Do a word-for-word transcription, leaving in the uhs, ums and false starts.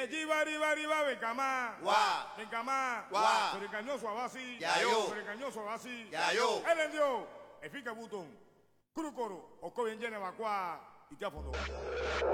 jiba riba riba bekama. Wa. Bekama. Wa. Serikanyoso abasi. Yayo. Serikanyoso abasi. Yayo. Elendio. Efika buton. Kurukoro. Oko yenjene wakwa. Itiafondo.